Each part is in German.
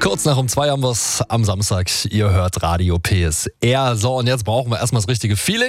Kurz nach um 2 haben wir es am Samstag. Ihr hört Radio PSR. So, und jetzt brauchen wir erstmal das richtige Feeling.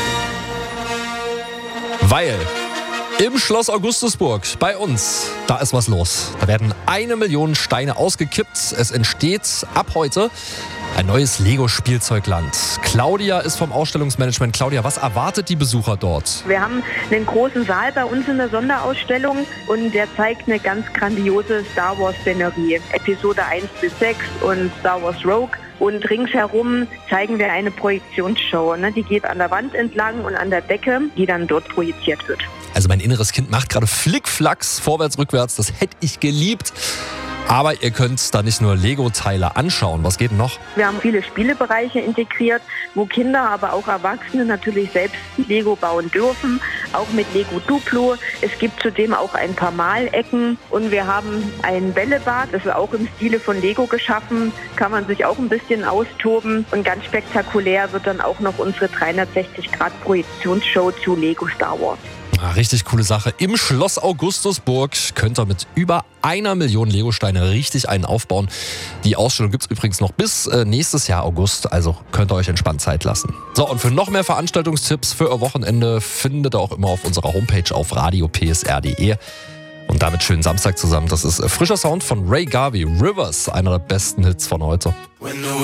Weil im Schloss Augustusburg bei uns, da ist was los. Da werden 1 Million Steine ausgekippt. Es entsteht ab heute ein neues Lego-Spielzeugland. Claudia ist vom Ausstellungsmanagement. Claudia, was erwartet die Besucher dort? Wir haben einen großen Saal bei uns in der Sonderausstellung und der zeigt eine ganz grandiose Star Wars-Szenerie. Episode 1-6 und Star Wars Rogue. Und ringsherum zeigen wir eine Projektionsshow. Die geht an der Wand entlang und an der Decke, die dann dort projiziert wird. Also mein inneres Kind macht gerade Flickflacks, vorwärts, rückwärts. Das hätte ich geliebt. Aber ihr könnt da nicht nur Lego-Teile anschauen. Was geht denn noch? Wir haben viele Spielebereiche integriert, wo Kinder, aber auch Erwachsene natürlich selbst Lego bauen dürfen. Auch mit Lego Duplo. Es gibt zudem auch ein paar Malecken. Und wir haben ein Bällebad, das ist auch im Stile von Lego geschaffen. Kann man sich auch ein bisschen austoben. Und ganz spektakulär wird dann auch noch unsere 360-Grad-Projektionsshow zu Lego Star Wars. Richtig coole Sache. Im Schloss Augustusburg könnt ihr mit über 1 Million Lego-Steine richtig einen aufbauen. Die Ausstellung gibt es übrigens noch bis nächstes Jahr August, also könnt ihr euch entspannt Zeit lassen. So, und für noch mehr Veranstaltungstipps für euer Wochenende findet ihr auch immer auf unserer Homepage auf radiopsr.de. Und damit schönen Samstag zusammen. Das ist frischer Sound von Ray Garvey, Rivers, einer der besten Hits von heute.